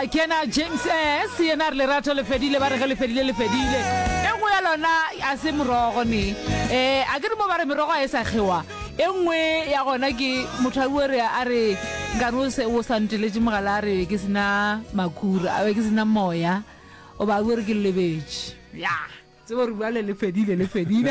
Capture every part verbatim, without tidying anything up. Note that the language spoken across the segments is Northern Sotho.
kena James S yena re lerato le fedile ba re ga le fedile le fedile e ngwe ya lona a se morogo ni eh a ke mo ba re merogo e sa khiwa e ngwe ya gona ke motho a bua re a re ngano se o santeletse mogala re ke sina makura a be ke sina moya o ba bua re ke lebetše ya tsebo re bua le le fedile le fedile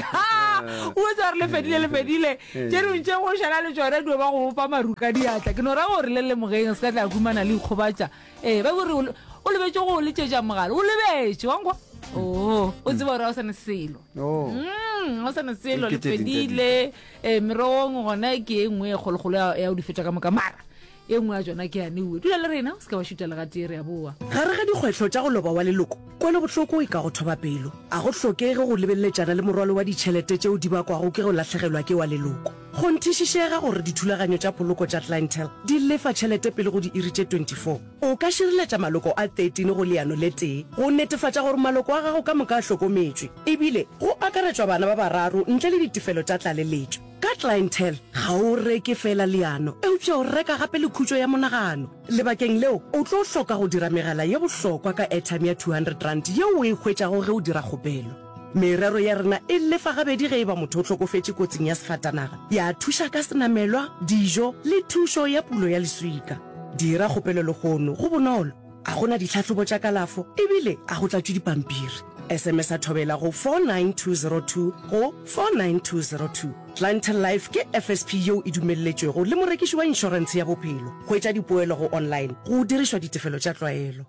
o tsa re le fedile le fedile je re ntse go shana le jore do ba go fa maruka diatla ke no ra gore le le mogeng se ka tla khumana le ikgobatša eh ba gore o lebetse go le tšetša mogala o lebetse wangwa oh o tseba re o sana selo oh mm o sana selo le fedile eh merong gona ke engwe golgolo ya o di fetša ka moka mara e ngwe a jona ke ane o dula le rena o ska ba shutela ga tire ya boa gare ga dikgwetlho tša go loba wa leloko kwele botlhoko e ka go thoba pelo a go hlokege go lebelletšana le morwalo wa ditšhelete tšeo di bakwago ke go latlhegelwa ke wa leloko go nthišišega gore dithulaganyo tša poloko tša clientele di lefa tšhelete pele go di iri tše twenty-four o ka šireletša maloko a thirteen go leano le tee go netefatša gore maloko a gago ka moka a hlokometšwe ebile go akaretšwa bana ba bararo ntle le ditefelo tša tlaleletšo ka clientele ga o reke fela leano eupša o reka gape le khutšo ya monagano lebakeng leo o tlo hloka go dira megala ye bohlokwa ka airtime ya two hundred rand yeo o e hwetšago ge o dira kgopelo merero ya rena e lefa gabedi ge e ba motho o hlokofetše kotsing ya sefatanaga ya thuša ka senamelwa dijo le thušo ya pulo ya leswika dira kgopelo legono go bonolo a gona ditlhatlhobo tša kalafo ebile a go tlatšwe dipampiri S M S a thobela go four nine two zero two go four nine two zero two Clientele Life ke F S P yo e dumelletšwego le morekiši wa inšorense ya bophelo go etša dipoelo go online go dirišwa ditefelo tša tlwaelo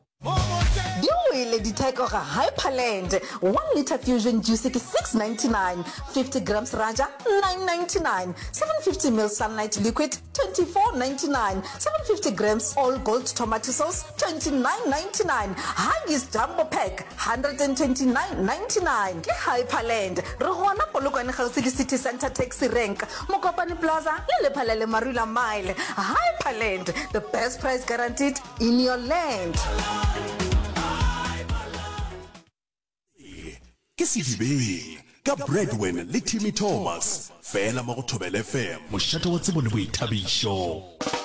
di wele ditheko ga Hyperland one liter fusion juice ke six ninety-nine fifty grams raja nine ninety-nine seven fifty ml sunlight liquid twenty-four ninety-nine seven fifty grams all gold tomato sauce twenty-nine ninety-nine Huggies jumbo pack one twenty-nine ninety-nine ke Hyperland re gona polokwane ga se ke city center taxi rank Mokopane Plaza le lephala le Marula Mile Hyperland the best price guaranteed in your land ke sedibeng ka Breadwin le Timmy Thomas fela mo go Thobela F M mošate wa tsebo le boithabišo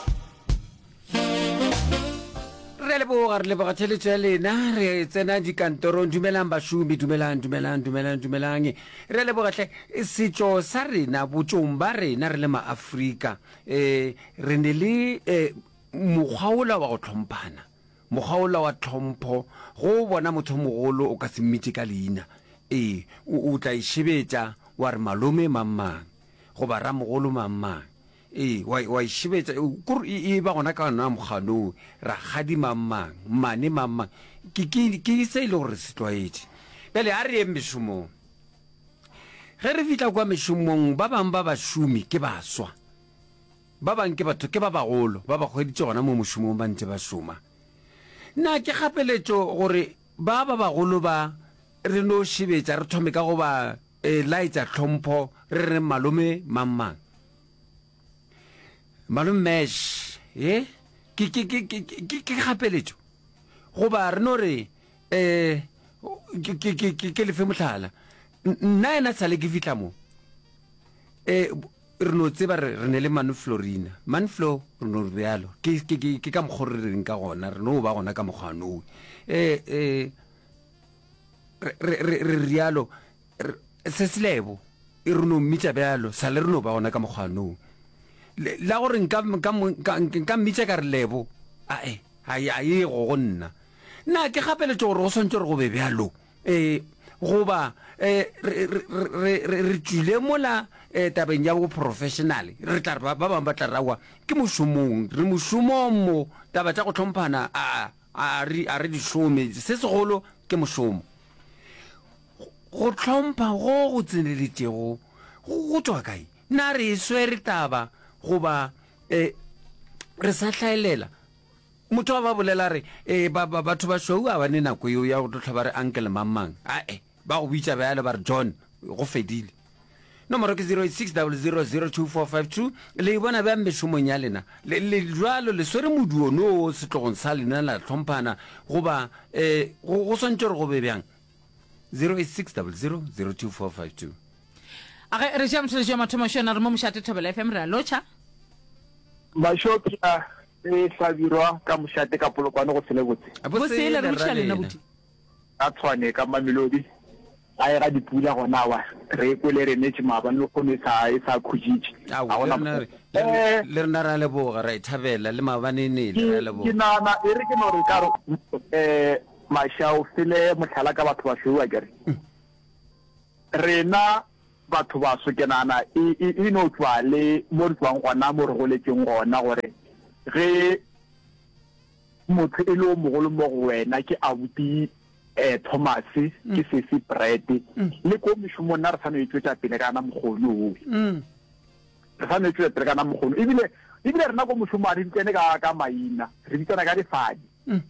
re le bo re le ba tšhelete lena re tsena di kantorong dumelang bašomi dumelang dumelang dumelang dumelang re le bo gatle setšo sa rena botšong ba rena re le maAfrika eh re ne le mokgwaola wa go tlhomphana mokgwaola wa tlhompho go bona motho mogolo o ka se mmetse ka leina eh o tla ishebetša wa re malome mammang go ba ra mogolo mammang eh wa wa ishebetša e ba gona ka nna mogano ra gadi mammang mane mammang ke ke ke se ile gore se tlwaetse bele a re emešomong ge re fitla kwa mešomong ba bang ba bašomi ke baswa ba bang ke batho ke ba bagolo ba ba kgweditše gona mo mošomong ba ntse ba šoma nna ke gapeletšo gore ba ba bagolo ba re no shebetša re thome ka go ba laetša tlhompho re re malome mammang malome mesh eh ke ke ke ke ke gapeletšo go ba re no re eh ke ke ke ke le fe mohlala nna ena sale ke fitla mo eh re no tseba re ne le Manu Florina Manflo re no re bealo ke ke ke ka mogorereng ka gona re no ba gona ka mogano eh eh re re re rialo se selebo e re no mmitša bealo sa le re no ba gona ka mogano la gore nka nka mmitša ka re lebo a e a e go nna nna ke gapeletšo gore go swantse re go be bealo eh goba eh re re tswile mola tabeng ya go professional re tla ba ba ba tla rawa ke mošomong re mošomong mo taba tša go tlhomphana a a re a re di shome se segolo ke mošomo go tlhompha go go tseneletšego go tswa kae nna re swere taba goba eh re sa hlaelela motho ba bolela re eh batho ba shou a bane nako yo ya go tlhotlha ba re uncle mammang a eh ba go bitša beale ba re John go fedile nomoro ke zero eight six zero zero zero two four five two le bona ba mešomong ya lena le jwalo le swere moduo no setlogong sa lena la tlhomphana goba eh go swantse re go be bjang zero eight six zero zero zero two four five two aga re jam tšhelete ya mathomo šona re mo mošate Thobela F M re a lotšha Bashopia e hlabirwa ka mošate ka polokwane go sele botse bosele re botša lena buti a tshwane ka mamelodi a ega dipula gona wa re kwele re netse maabane le kgone e sa khujitše le rena ra leboga ra ithabela le maabane nele ra leboga ke nana e re ke no re ka um mašao fele motlhala ka batho ba šweu a kere rena batho ba so ke nana e no tswa le mo re tswang gona mo re goletseng gona gore ge motho e le o mogolo mo go wena ke abuti um Thomas ke sesi bread le ko mešomong nna re sa no e tswetša pele kana mogolo owe re sa no e tswetša pele kana mogolo ebile ebile rena ko mošomo a re bitsene ka maina re bitsana ka difadi um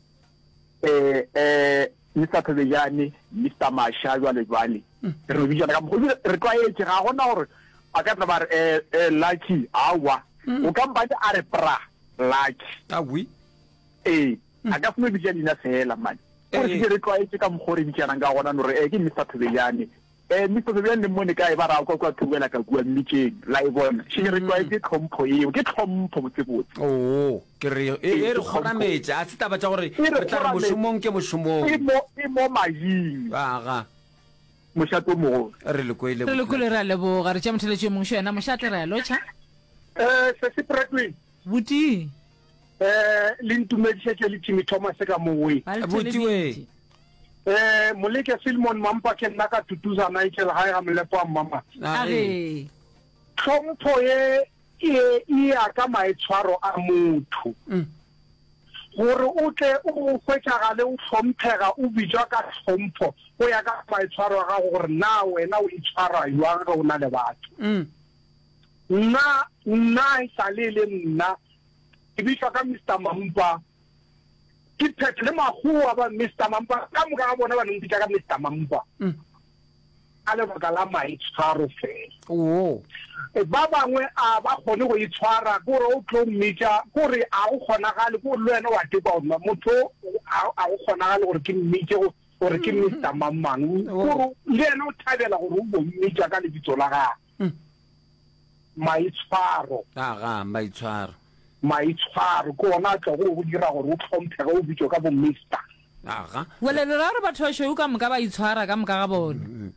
um Mister Thobejane Mister Masha jwale jwale re bitsana ka mogolo re tlwaetse ga gona gore a ka tla ba re um Lucky awa o ka mpane a re pra Lucky awi ee a ka fome bitša leina fela mane gore ke re tlwaetse ka mokgore bitšanang ka gona nore e ke Mister Thobejane um Mister Thobejane le mmone kae ba ra kwa kwa thubela ka kua mmitšeng la e bona še re tlwaetse tlhompho eo ke tlhompho botsebotse o ke re e re kgorametša a se taba tša gore re tla re mošomong ke mošomong e mo majing aga mošate o mogolo re lekoele re lekole re a leboga re tša motheletše mongwe šo yena mošate re a lotšha um se se pratweng buti um le ntumedišetše le Timmy Thomas ka mongwe butiwe um moleke Silmon Mampa ke nna ka tutuzana itšele gae ga molepo a mmama age tlhompho ye e ya ka maitshwaro a motho gore o tle o hwetšagale o hlomphega o bitšwa ka tlhompho go ya ka maitshwaro a gago gore na wena o itshwara jwang ge o na le batho nna nna e sale le nna ke bitšwa ka Mister Mampa ke phethe le makgowa ba Mister Mampa ka moka ga bona ba neng bitša ka Mister Mampa a lebaka la maitshwaro fela o ba bangwe a ba kgone go itshwara gore o tlo mmitša gore a go kgonagale gore le wena wa tepa ona motho a go kgonagale gore ke mmitše gore ke Mister Mamang gore le ena o thabela gore o bo mmitša ka lebitso la gage maitshwaro aga maitshwaro maitshwaro ke ona a tlago go dira gore o tlhomphega o bitso ka bo mister aga wele le ra gore batho ba šweu ka moka ba itshwara ka moka ga bona um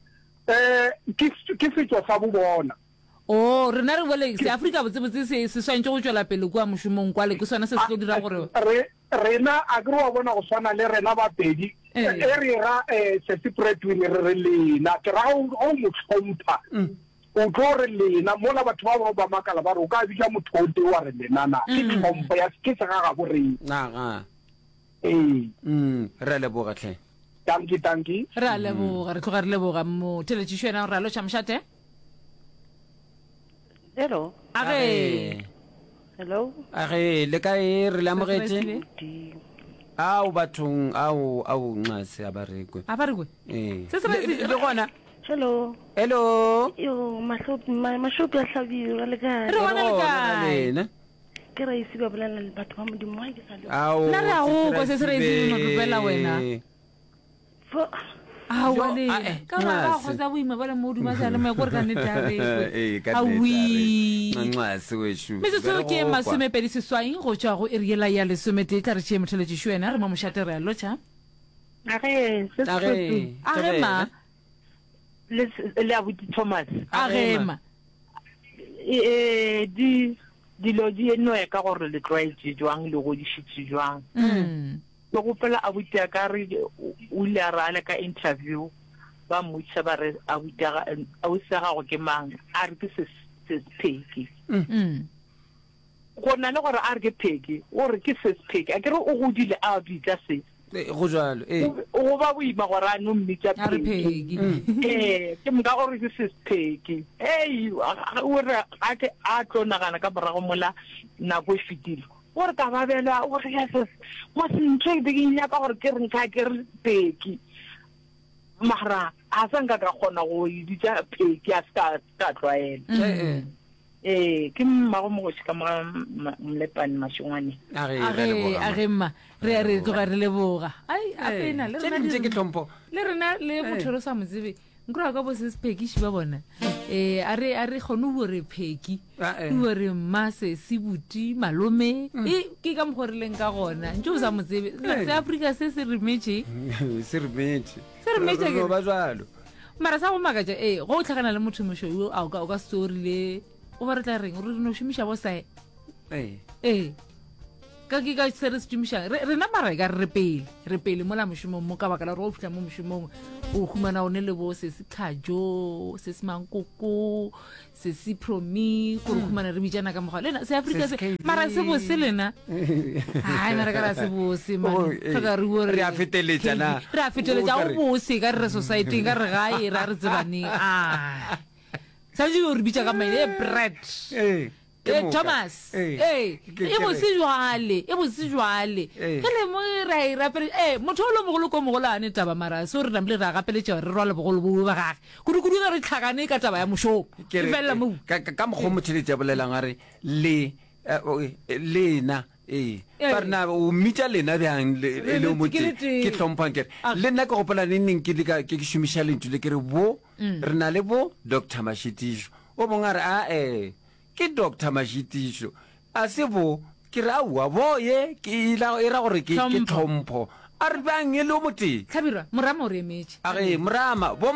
ke setso sa bo bona o rena re bole seafrika botsebotse se swantse go tswela pele kua mošomong kwa le ke sona se se tlo dira gore rena a ke re wa bona go swana le rena bapedi e re ra um sesi breadwin re re lena ke ra o mo tlhompha o tlo re lena mola batho ba bangwe ba makala ba re o ka bitša motho o te wa re lenana ke tlhompho ya ke segagabo boreng aga ee re a lebogatlhe tanki tanki re a leboga re tloga re leboga motheletšišo ena re a lotšha mošate hello age hello age le kae re le amogetše ao bathong ao ao nxase a barekwe a ba rekwe ee se se le gona hello hello yo mashopi a hlabirwa le kae re gona le kae ke raisi ba bolela le batho ba modimo wa ke sa le ao nna re a go ko se se raisi no topela wena fo a wale ka ba go tsa boima ba le mo duma sa le mo gore ka netare awi nxase weshu me se tsoro ke masome pedi seswai go tswa go eriela ya le somete ka re tšee motheletšišo wena re mo mošate re a lotšha age se se age ma le le abuti Thomas age ma e di dilo di eno e ka gore le tloetse jwang le go dišitse jwang ke gopela abuti a ka re o ile a rale ka interview ba mmotšiša ba re abuti a gago ke mang a re ke sespeki go na le gore a re ke pheki o re ke sespeki a kere o godile a bitla se go jalo ee go ba boima gore a no mmitša pheki ee ke moka gore ke sespeki ei o re a tlo nagana ka morago mola nako e fetile gore ka babela o re yes mo sentho e beke nyaka gore ke renka ke re peki mara a sa nka ka kgona go ditša peki a ska ka tlwaela eh ke mmago mo go tšhika molepane mašongwane age mma re a re tloga re leboga ai apena le ke tlhompho rena le mothoro sa motsebe nkura ka bo se sephekiši ba bona eh a re a re gone hore pheki Ah, eh. hore mma se sibuti malome e ke ka mogoreleng ka gona ntse o sa motsebe Eh. se Africa se se remetse se re metse Se re metse ke- ba jalo mara sa go makaja eh go tlhagana le motho mosho yo a o ka o ka storile o ba re tla reng o re no shumisha bo sae eh eh ka ke ka se re se shumisha re re na mara ka re pele re pele mola moshomong mo ka baka la re go fitla mo moshomong o humana o ne le bo se se tlhajo se se mangkoko se se promi go re humana re bijana ka mogwa lena se Africa Se se se mara se bo se lena hai mara ka ra se bo se Oh, man eh, ka re gore re a feteletša na. re a feteletša O ka o re- bo se ka re society ka re ga e ra re tsebaneng ah sa jo re bitsa ka maine e bread eh ke Eh, moka. Thomas Eh, eh ke- e ke bo re- se jwale e bo se jwale Eh. ke le mo ra e rapele eh motho o le mogolo ko mogolane taba mara so re namle ra gapeletša re rwala bogolo bo ba gage kudu kudu ga re tlhakane ka taba ya moshopo Ke re- e fela mo ka ka- ka mokgwa motheletši a bolelang a re le eh, o- eh, lena ee Eh. ba rena o mmitša lena bjang le Re le o le- motse ke le tee. ke tlhomphang kere Ah. le nna ke gopola neng ke le ka- ke ke šomiša lentšu le ke re bo re na le bo doctor mashitišo o bongwe a re a eh ke doctor mashitišo a se bo ke re aowa bo ye ke ila- e ra gore ke ke Tlhompho. tlhompho a re bjang e le o motee tlhabirwa morama o re emetše a ge morama bo